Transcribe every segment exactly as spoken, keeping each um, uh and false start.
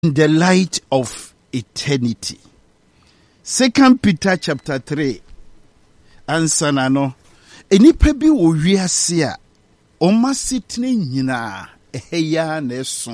in the light of eternity. Second Peter chapter three. Answer no. Enipa bi wo wiase a oma sitne nyina eheya na eso.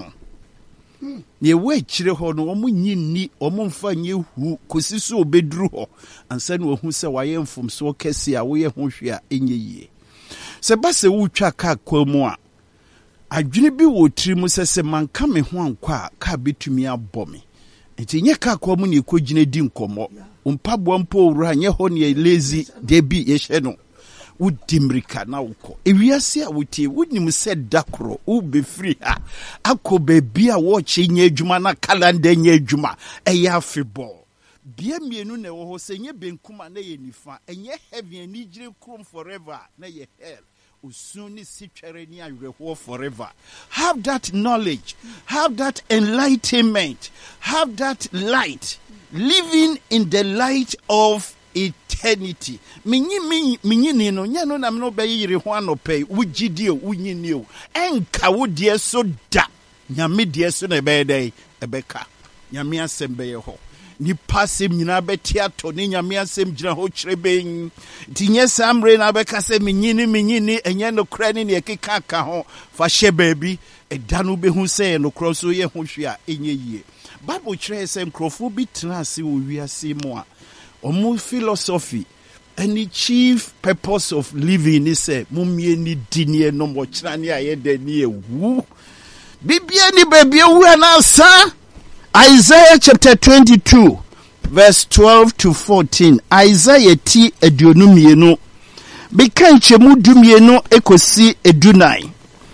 Ye we kire ho no omo nyinni omo mfa nye hu kosi so obeduru ho ansa na ohu se waye mfomso kese a wo ye ho hwe a enye yie. Se ba se wo twa ka kwamu a adwene bi wo tiri mu sese manka me ho ankwa ka betumi abome. Enti nye ka kwamu ne ekogine di nkomo. Umpabwa mpo ura nye ho ne lazy debi ye hye no. Udimrika na uko ewiase a wuti wunim se dakro u be free ha akọ bebi a wo che nye adwuma na calendar nye adwuma eya afebọ bia mienu na wo ho se nye benkuma na ye nifa enye heaven ni gire krom forever na ye hell usuni sitwere ni awerho forever. Have that knowledge, have that enlightenment, have that light, living in the light of eternity. Minyi minyi minyi nino nyano na mno be yiri ho anope wugidie wunyini o enka wo de so da nyame de so na be dai ebeka nyame asem be ye ho ni pasem nyina beti ato ni nyame asem gina ho kireben tinye samre na beka se minyini minyini enye no kra ni ne keka ka ho fa hye baabi edanu be hu se no kro so ye ho hwe a enye yie. Bible kire se nkrofo bi tena ase wo wiase mu a omu philosophy any chief purpose of living is a mumye ni dinie no mo chirani ayede ni ewu bibia ni baby ewu anasa. Isaiah chapter twenty-two verse twelve to fourteen. Isaiah ti aduonumienu bika nchemu dumienu ekosi edunai.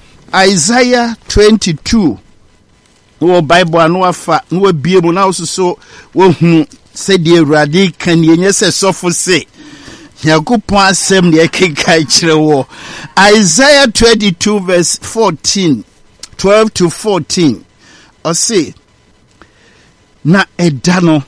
Isaiah twenty-two wo Bible anu afa no bie mu na osuso wo hu said the Radi can ye say so for say Yakupon asem de keka kire wo. Isaiah twenty-two verse fourteen, twelve to fourteen. Or say na edano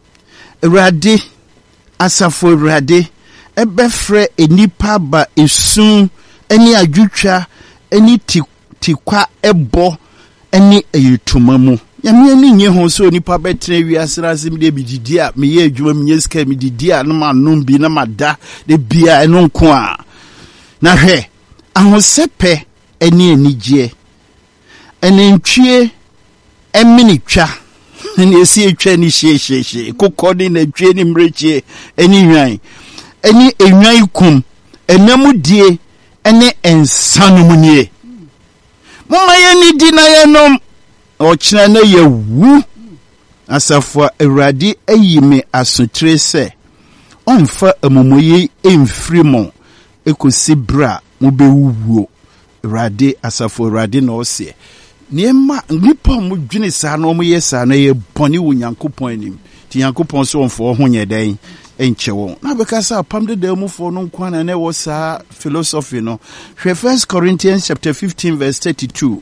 Radi asafo Radi ebefre enipa ba esun eni adwutwa eni tikwa ebo eni eyetumamu. Yami ni nye ho so nipa betre wiase razim de bididi a me ye adwuma me yeska me didi a na ma nombi na mada de bia eno nko a na hwe ahosepe eni enigye eni ntwie emini twa eni esi etwa ni hyehyehe kokodi na twie ni mreche eni hwan eni enwan kum enamudie ene ensanomnie mama ye ni di na ye nom ochina na ye wu asafo Awurade ayime asotre se onfa amomoye emfrimo ekosi bra mo bewuwo Awurade asafo Awurade na ose niema nipa mo dwene sa na mo ye sa na ye boni wo Nyankopon anim ti Nyankopon so onfo ho nyedan enche won na beka sa pamde da mu fo no nkwana na wo sa philosophy no hwe First Corinthians chapter fifteen verse thirty-two.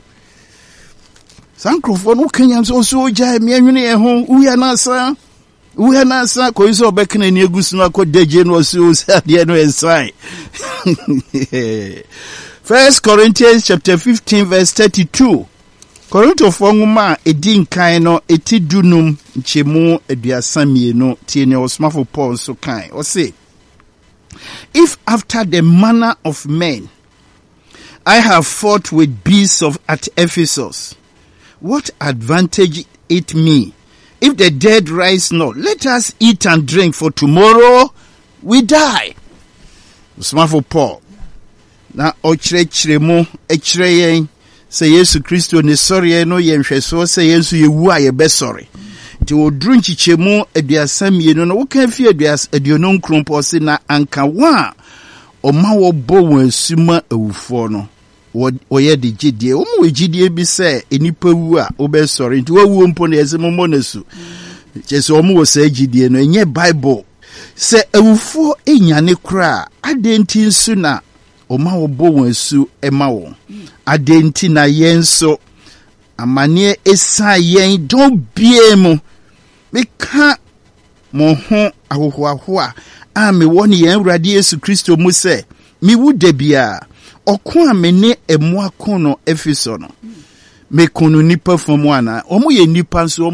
Sankrofo no kanyam so so ja me anwene e ho uya na asa uya na asa ko iso obekna ni egusu na ko deje no so so de no ensan. First Corinthians chapter fifteen verse thirty-two. Korinto fo nwuma edi nkan no eti dunum nchemu aduasa mienu tie ne osmafo Paul so kan o say, if after the manner of men I have fought with beasts of at Ephesus, what advantage it me if the dead rise not? Let us eat and drink, for tomorrow we die. Usmafo Paul na ochire mu echire yen se Yesu Kristo ne sori no ye nhweso se Yesu yewu a ye be sori nti odru nchichemu aduasa mienu no wo kan fi aduasa aduonu nkrompo se na anka wa o ma wo bo won asuma awufo no wo ye de gidie o mo gidie bi se enipa wu a wo be sori nti wawu mpo na yeze mo nasu chese o mo wo se gidie no enye Bible se awufo enyane kra adenti nsu na o ma wo bo won asu ema wo adenti na yenso amane esa yen don biemu meka mo ho ahohoaho a me woni yen Awurade Yesu Kristo mu se mi wu da bia okon amene emu akon no Efeso no me kunu nipa fomu ana omo ye nipa nso